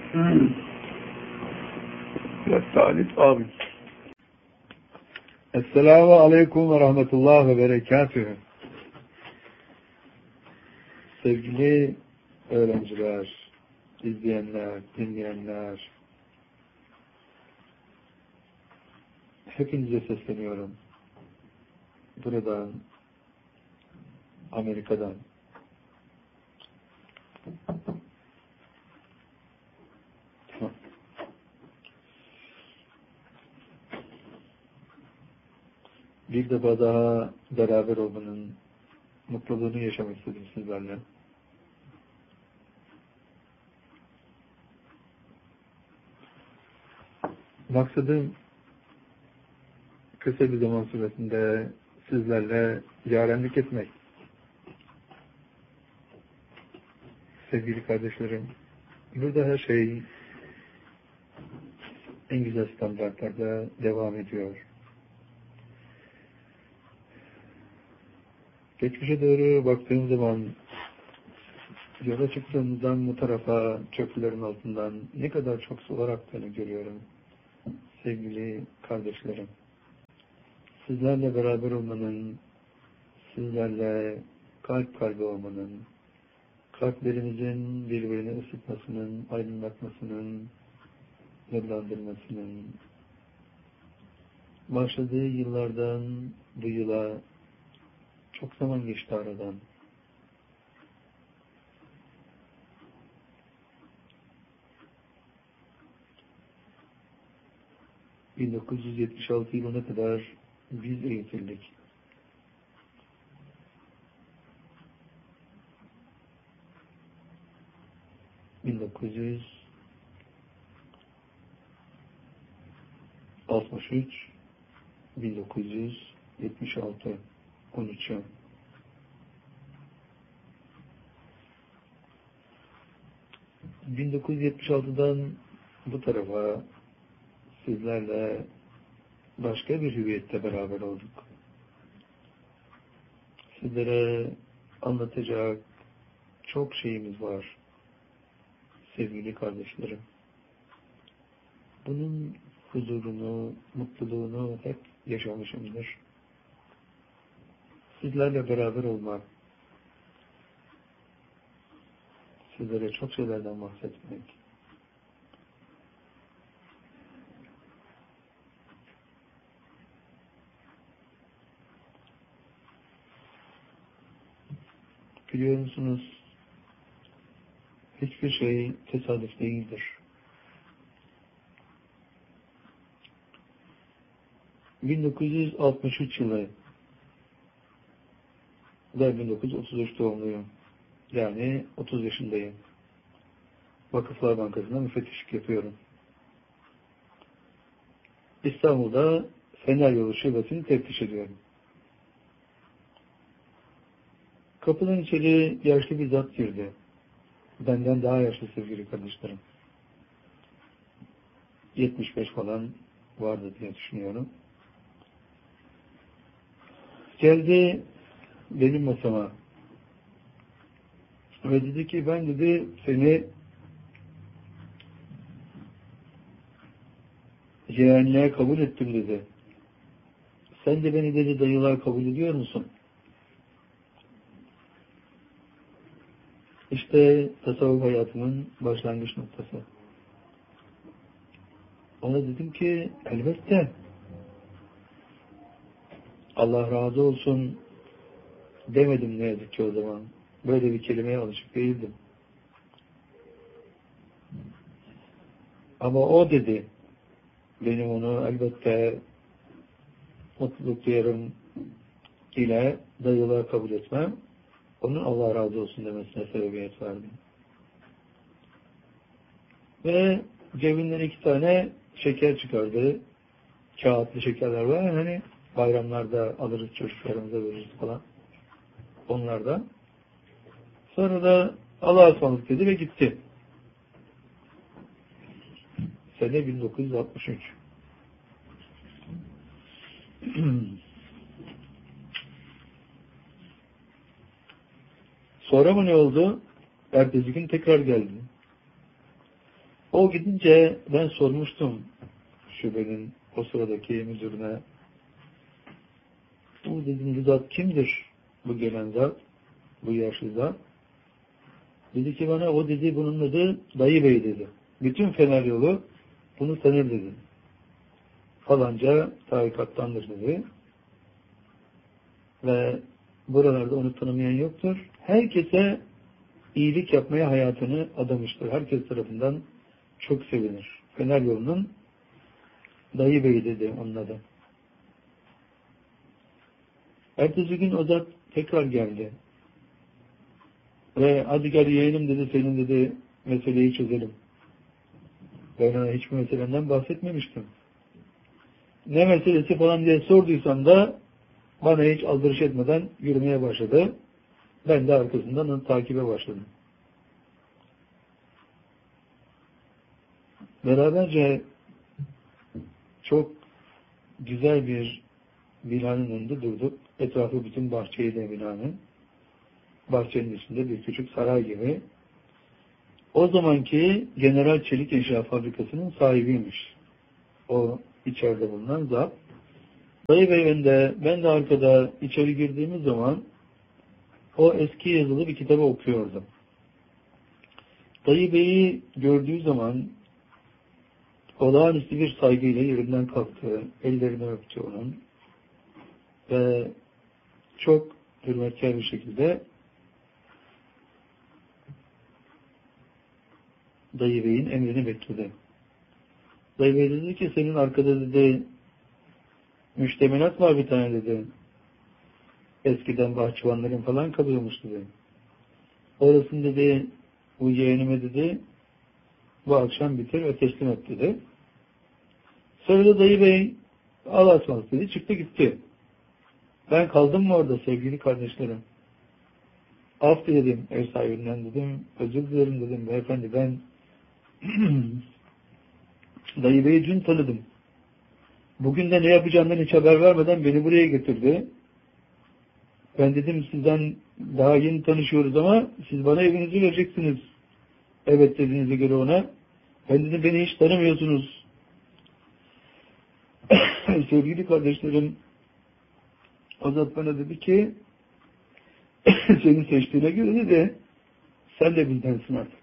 Talip abi. Esselamu aleyküm ve rahmetullah ve berekatühü. Sevgili öğrenciler, izleyenler, dinleyenler, hepinize sesleniyorum. Buradan, Amerika'dan. Bir defa daha beraber olmanın mutluluğunu yaşamak istedim sizlerle. Maksadım kısa bir zaman süresinde sizlerle yarenlik etmek. Sevgili kardeşlerim, burada her şey en güzel standartlarda devam ediyor. Geçmişe doğru baktığım zaman yola çıktığımızdan bu tarafa çöplerin altından ne kadar çok sular aktığını görüyorum. Sevgili kardeşlerim, sizlerle beraber olmanın, sizlerle kalp kalbe olmanın, kalplerimizin birbirini ısıtmasının, aydınlatmasının, nurlandırmasının, başladığı yıllardan bu yıla çok zaman geçti aradan. ...1976 yılına kadar biz eğitildik. ...1963... ...1976... 13 yıl. ...1976'dan bu tarafa sizlerle başka bir hüviyette beraber olduk. Sizlere anlatacak çok şeyimiz var sevgili kardeşlerim. Bunun huzurunu, mutluluğunu hep yaşamışımdır. Sizlerle beraber olmak, sizlere çok şeylerden bahsetmek, biliyor musunuz, hiçbir şey tesadüf değildir. 1963 yılı ve 1933 doğumluyum. Yani 30 yaşındayım. Vakıflar Bankası'nda müfettişlik yapıyorum. İstanbul'da Fener Yolu Şubesi'ni teftiş ediyorum. Kapının içeri yaşlı bir zat girdi. Benden daha yaşlı sevgili kardeşlerim. 75 falan vardı diye düşünüyorum. Geldi benim masama ve dedi ki ben dedi seni yeğenliğe kabul ettim dedi. Sen de beni dedi dayılar kabul ediyor musun? İşte tasavvuf hayatımın başlangıç noktası. Ona dedim ki elbette. Allah razı olsun demedim ne yazık ki o zaman. Böyle bir kelimeye alışık değildim. Ama o dedi. Benim onu elbette mutluluk duyarım ile dayılığa kabul etmem. Onun Allah razı olsun demesine sebebiyet verdim. Ve cebinden 2 tane şeker çıkardı. Kağıtlı şekerler var. Hani bayramlarda alırız çocuklarımıza veririz falan. Onlardan. Sonra da Allah'a ısmarladık dedi ve gitti. Sene 1963. Sonra mı ne oldu? Ertesi gün tekrar geldi. O gidince ben sormuştum şubenin o sıradaki müdürüne. Bu dedim zat kimdir? Bu gelen zat, bu yaşlı zat. Dedi ki bana o dedi bunun adı Dayı Bey dedi. Bütün Fener yolu bunu tanır dedi. Falanca tarikattandır dedi. Ve buralarda onu tanımayan yoktur. Herkese iyilik yapmaya hayatını adamıştır. Herkes tarafından çok sevinir. Fener yolunun Dayı Bey dedi onun adı. Ertesi gün o zat tekrar geldi. Ve hadi gel yeğenim dedi, senin dedi meseleyi çözelim. Ben ona hiçbir meselenden bahsetmemiştim. Ne meselesi falan diye sorduysam da bana hiç aldırış etmeden yürümeye başladı. Ben de arkasından onu takibe başladım. Beraberce çok güzel bir binanın önünde durduk. Etrafı bütün bahçeydi binanın. Bahçenin içinde bir küçük saray gibi. O zamanki General Çelik İnşaat Fabrikası'nın sahibiymiş. O içeride bulunan zat. Dayı Bey ben de arkada içeri girdiğimiz zaman o eski yazılı bir kitabı okuyordum. Dayı Bey'i gördüğü zaman olağanüstü bir saygıyla yerinden kalktı. Ellerini öptü onun. Ve çok hürmetkar bir şekilde Dayı Bey'in emrini bekledi. Dayı Bey dedi ki senin arkada dedi müştemilat var bir tane dedi. Eskiden bahçıvanların falan kalıyormuş dedi. Orasını dedi bu yeğenime dedi bu akşam bitir ve teslim et dedi. Sonra Dayı Bey Allah'a ısmarladık dedi. Çıktı gitti. Ben kaldım mı orada sevgili kardeşlerim? Af dedim ev sahibinden dedim. Özür dilerim dedim. Beyefendi ben Dayı Bey'i dün tanıdım. Bugün de ne yapacağından hiç haber vermeden beni buraya getirdi. Ben dedim sizden daha yeni tanışıyoruz ama siz bana evinizi vereceksiniz. Evet dediğinize göre ona. Ben dedim beni hiç tanımıyorsunuz. Sevgili kardeşlerim o zat bana dedi ki seni seçtiğine göre dedi sen de bizdensin artık.